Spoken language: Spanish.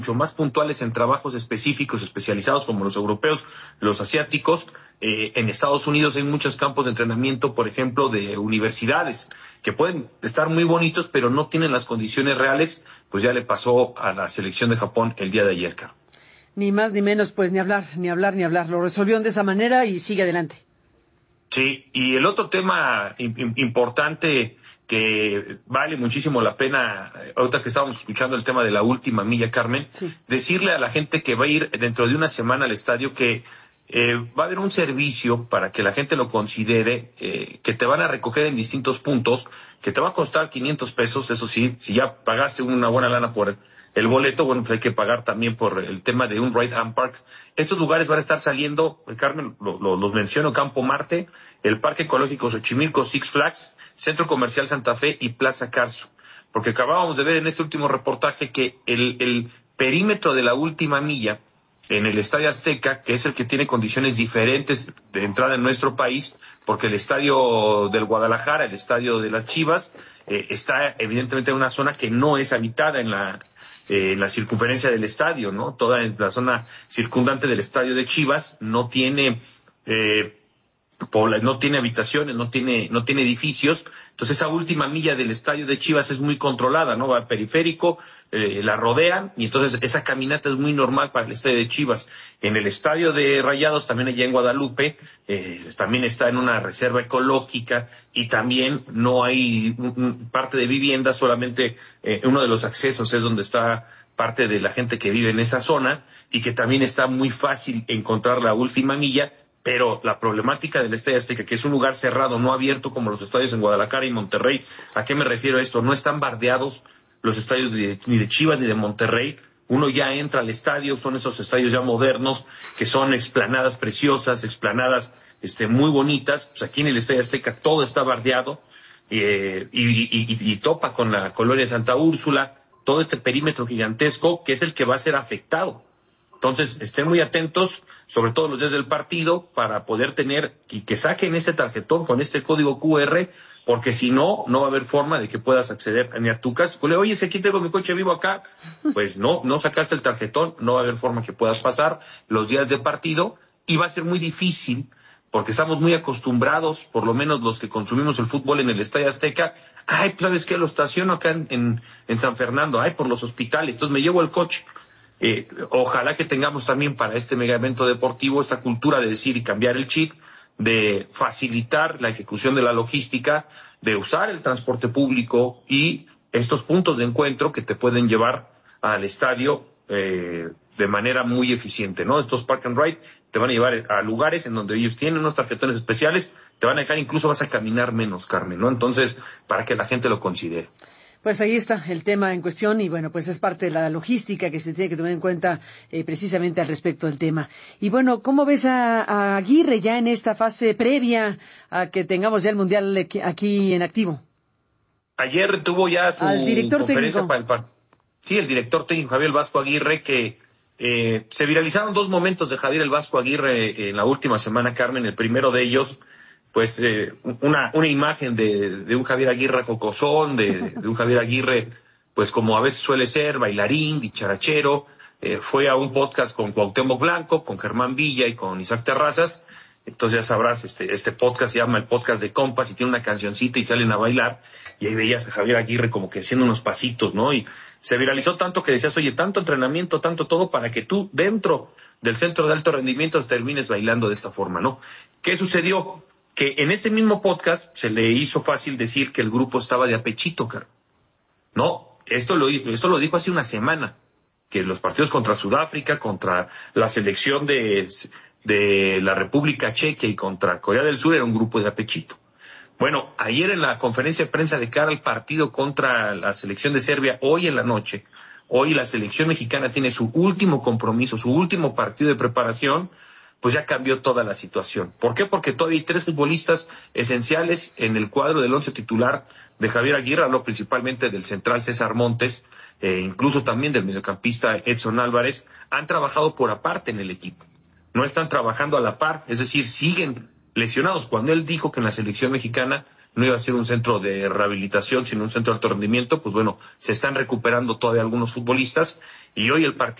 mucho más puntuales en trabajos específicos, especializados como los europeos, los asiáticos. En Estados Unidos hay muchos campos de entrenamiento, por ejemplo, de universidades, que pueden estar muy bonitos, pero no tienen las condiciones reales. Pues ya le pasó a la selección de Japón el día de ayer, Carlos. Ni más ni menos, pues ni hablar. Lo resolvieron de esa manera y sigue adelante. Sí, y el otro tema importante que vale muchísimo la pena, ahorita que estábamos escuchando el tema de la última milla, Carmen, sí, decirle a la gente que va a ir dentro de una semana al estadio que va a haber un servicio para que la gente lo considere, que te van a recoger en distintos puntos, que te va a costar 500 pesos, eso sí, si ya pagaste una buena lana por el boleto, bueno, pues hay que pagar también por el tema de un Ride and Park. Estos lugares van a estar saliendo, Carmen, los menciono: Campo Marte, el Parque Ecológico Xochimilco, Six Flags, Centro Comercial Santa Fe y Plaza Carso. Porque acabábamos de ver en este último reportaje que el perímetro de la última milla en el Estadio Azteca, que es el que tiene condiciones diferentes de entrada en nuestro país, porque el Estadio del Guadalajara, el Estadio de las Chivas, está evidentemente en una zona que no es habitada en la circunferencia del estadio, ¿no? Toda la zona circundante del Estadio de Chivas no tiene no tiene habitaciones, no tiene edificios. Entonces esa última milla del estadio de Chivas es muy controlada, ¿no? Va al periférico, la rodean, y entonces esa caminata es muy normal para el estadio de Chivas. En el estadio de Rayados, también allá en Guadalupe, también está en una reserva ecológica, y también no hay parte de vivienda, solamente uno de los accesos es donde está parte de la gente que vive en esa zona, y que también está muy fácil encontrar la última milla. Pero la problemática del Estadio Azteca, que es un lugar cerrado, no abierto como los estadios en Guadalajara y Monterrey. ¿A qué me refiero a esto? No están bardeados los estadios ni de Chivas ni de Monterrey. Uno ya entra al estadio, son esos estadios ya modernos, que son explanadas preciosas, explanadas muy bonitas. Pues aquí en el Estadio Azteca todo está bardeado, y topa con la colonia Santa Úrsula, todo este perímetro gigantesco que es el que va a ser afectado. Entonces, estén muy atentos, sobre todo los días del partido, para poder tener y que saquen ese tarjetón con este código QR, porque si no, no va a haber forma de que puedas acceder ni a tu casa. Oye, si aquí tengo mi coche, vivo acá, pues no sacaste el tarjetón, no va a haber forma que puedas pasar los días de partido, y va a ser muy difícil, porque estamos muy acostumbrados, por lo menos los que consumimos el fútbol en el Estadio Azteca. Pues ¿sabes qué? Lo estaciono acá en San Fernando, por los hospitales, entonces me llevo el coche. Ojalá que tengamos también para este mega evento deportivo esta cultura de decir y cambiar el chip, de facilitar la ejecución de la logística, de usar el transporte público y estos puntos de encuentro que te pueden llevar al estadio de manera muy eficiente, ¿no? Estos Park and Ride te van a llevar a lugares en donde ellos tienen unos tarjetones especiales, te van a dejar, incluso vas a caminar menos, Carmen, ¿no? Entonces, para que la gente lo considere. Pues ahí está el tema en cuestión, y bueno, pues es parte de la logística que se tiene que tomar en cuenta precisamente al respecto del tema. Y bueno, ¿cómo ves a Aguirre ya en esta fase previa a que tengamos ya el Mundial aquí en activo? Ayer tuvo ya su conferencia para el director técnico Javier el Vasco Aguirre, que se viralizaron dos momentos de Javier el Vasco Aguirre en la última semana, Carmen. El primero de ellos, pues una imagen de un Javier Aguirre jocosón, de un Javier Aguirre, pues como a veces suele ser, bailarín, dicharachero. Fue a un podcast con Cuauhtémoc Blanco, con Germán Villa y con Isaac Terrazas. Entonces ya sabrás, este podcast se llama el Podcast de Compas, y tiene una cancioncita y salen a bailar, y ahí veías a Javier Aguirre como que haciendo unos pasitos, ¿no? Y se viralizó tanto que decías, oye, tanto entrenamiento, tanto todo, para que tú dentro del centro de alto rendimiento termines bailando de esta forma, ¿no? ¿Qué sucedió? Que en ese mismo podcast se le hizo fácil decir que el grupo estaba de apechito, Carlos. No, esto lo dijo hace una semana, que los partidos contra Sudáfrica, contra la selección de la República Checa y contra Corea del Sur era un grupo de apechito. Bueno, ayer en la conferencia de prensa de cara al partido contra la selección de Serbia, hoy en la noche, hoy la selección mexicana tiene su último compromiso, su último partido de preparación, pues ya cambió toda la situación. ¿Por qué? Porque todavía hay 3 futbolistas esenciales en el cuadro del 11 titular de Javier Aguirre. Hablo principalmente del central César Montes, incluso también del mediocampista Edson Álvarez. Han trabajado por aparte en el equipo. No están trabajando a la par, es decir, siguen lesionados. Cuando él dijo que en la selección mexicana no iba a ser un centro de rehabilitación, sino un centro de alto rendimiento, pues bueno, se están recuperando todavía algunos futbolistas, y hoy el partido